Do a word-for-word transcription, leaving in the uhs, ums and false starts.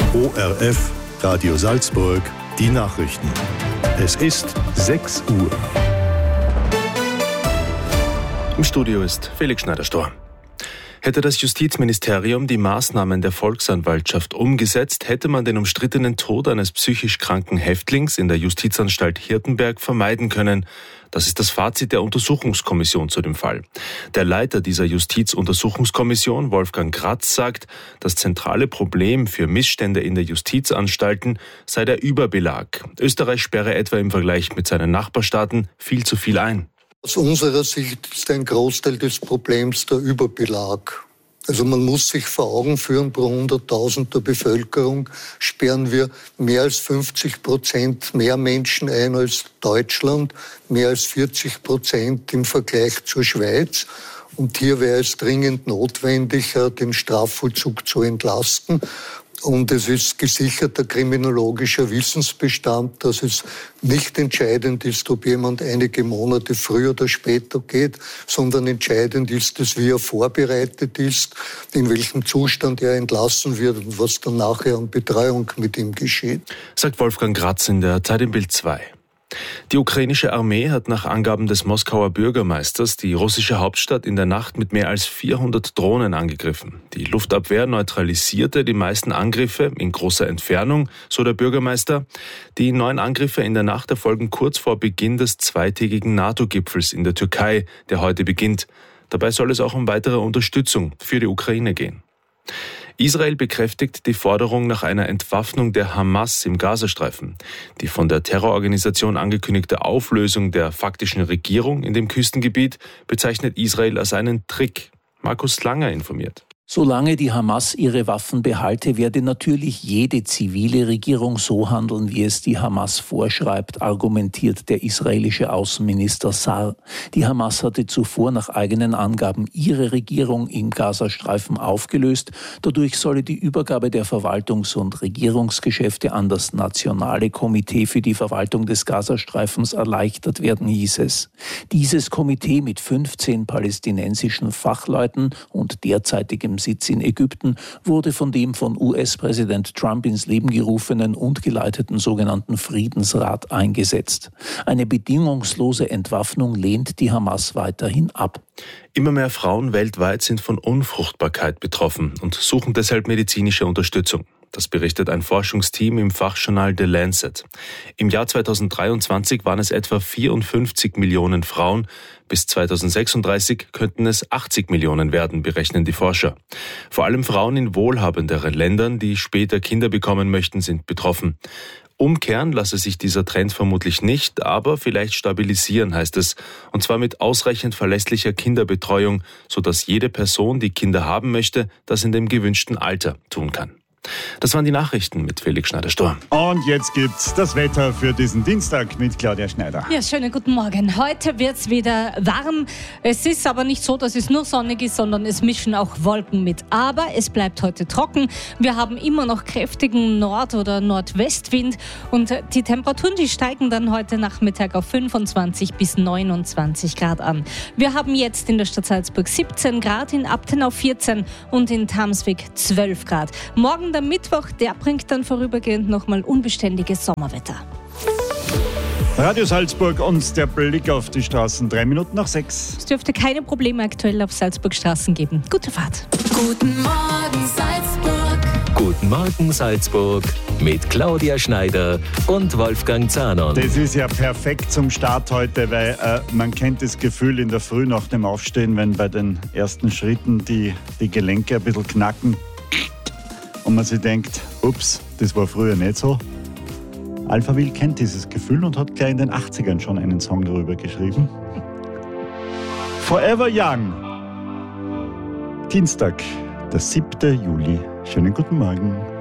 O R F, Radio Salzburg, die Nachrichten. Es ist sechs Uhr. Im Studio ist Felix Schneider-Stor. Hätte das Justizministerium die Maßnahmen der Volksanwaltschaft umgesetzt, hätte man den umstrittenen Tod eines psychisch kranken Häftlings in der Justizanstalt Hirtenberg vermeiden können. Das ist das Fazit der Untersuchungskommission zu dem Fall. Der Leiter dieser Justizuntersuchungskommission, Wolfgang Gratz, sagt, das zentrale Problem für Missstände in der Justizanstalten sei der Überbelag. Österreich sperre etwa im Vergleich mit seinen Nachbarstaaten viel zu viel ein. Aus unserer Sicht ist ein Großteil des Problems der Überbelag. Also man muss sich vor Augen führen, pro hunderttausend der Bevölkerung sperren wir mehr als fünfzig Prozent mehr Menschen ein als Deutschland, mehr als vierzig Prozent im Vergleich zur Schweiz. Und hier wäre es dringend notwendig, den Strafvollzug zu entlasten. Und es ist gesicherter kriminologischer Wissensbestand, dass es nicht entscheidend ist, ob jemand einige Monate früher oder später geht, sondern entscheidend ist es, wie er vorbereitet ist, in welchem Zustand er entlassen wird und was dann nachher an Betreuung mit ihm geschieht. Sagt Wolfgang Gratz in der Zeit im Bild zwei. Die ukrainische Armee hat nach Angaben des Moskauer Bürgermeisters die russische Hauptstadt in der Nacht mit mehr als vierhundert Drohnen angegriffen. Die Luftabwehr neutralisierte die meisten Angriffe in großer Entfernung, so der Bürgermeister. Die neuen Angriffe in der Nacht erfolgen kurz vor Beginn des zweitägigen NATO-Gipfels in der Türkei, der heute beginnt. Dabei soll es auch um weitere Unterstützung für die Ukraine gehen. Israel bekräftigt die Forderung nach einer Entwaffnung der Hamas im Gazastreifen. Die von der Terrororganisation angekündigte Auflösung der faktischen Regierung in dem Küstengebiet bezeichnet Israel als einen Trick. Markus Langer informiert. Solange die Hamas ihre Waffen behalte, werde natürlich jede zivile Regierung so handeln, wie es die Hamas vorschreibt, argumentiert der israelische Außenminister Sar. Die Hamas hatte zuvor nach eigenen Angaben ihre Regierung im Gazastreifen aufgelöst. Dadurch solle die Übergabe der Verwaltungs- und Regierungsgeschäfte an das Nationale Komitee für die Verwaltung des Gazastreifens erleichtert werden, hieß es. Dieses Komitee mit fünfzehn palästinensischen Fachleuten und derzeitigem Sitz in Ägypten wurde von dem von U S-Präsident Trump ins Leben gerufenen und geleiteten sogenannten Friedensrat eingesetzt. Eine bedingungslose Entwaffnung lehnt die Hamas weiterhin ab. Immer mehr Frauen weltweit sind von Unfruchtbarkeit betroffen und suchen deshalb medizinische Unterstützung. Das berichtet ein Forschungsteam im Fachjournal The Lancet. Im Jahr zweitausenddreiundzwanzig waren es etwa vierundfünfzig Millionen Frauen. Bis zweitausendsechsunddreißig könnten es achtzig Millionen werden, berechnen die Forscher. Vor allem Frauen in wohlhabenderen Ländern, die später Kinder bekommen möchten, sind betroffen. Umkehren lasse sich dieser Trend vermutlich nicht, aber vielleicht stabilisieren, heißt es. Und zwar mit ausreichend verlässlicher Kinderbetreuung, sodass jede Person, die Kinder haben möchte, das in dem gewünschten Alter tun kann. Das waren die Nachrichten mit Felix Schneider-Stor. Und jetzt gibt's das Wetter für diesen Dienstag mit Claudia Schneider. Ja, schönen guten Morgen. Heute wird's wieder warm. Es ist aber nicht so, dass es nur sonnig ist, sondern es mischen auch Wolken mit. Aber es bleibt heute trocken. Wir haben immer noch kräftigen Nord- oder Nordwestwind und die Temperaturen, die steigen dann heute Nachmittag auf fünfundzwanzig bis neunundzwanzig Grad an. Wir haben jetzt in der Stadt Salzburg siebzehn Grad, in Abtenau vierzehn und in Tamswig zwölf Grad. Morgen der Mittwoch, der bringt dann vorübergehend nochmal unbeständiges Sommerwetter. Radio Salzburg und der Blick auf die Straßen, drei Minuten nach sechs. Es dürfte keine Probleme aktuell auf Salzburg Straßen geben. Gute Fahrt. Guten Morgen Salzburg. Guten Morgen Salzburg mit Claudia Schneider und Wolfgang Zahnon. Das ist ja perfekt zum Start heute, weil äh, man kennt das Gefühl in der Früh nach dem Aufstehen, wenn bei den ersten Schritten die, die Gelenke ein bisschen knacken. Und man sich denkt, ups, das war früher nicht so. Alphaville kennt dieses Gefühl und hat gleich in den achtzigern schon einen Song darüber geschrieben. Forever Young. Dienstag, der siebten Juli. Schönen guten Morgen.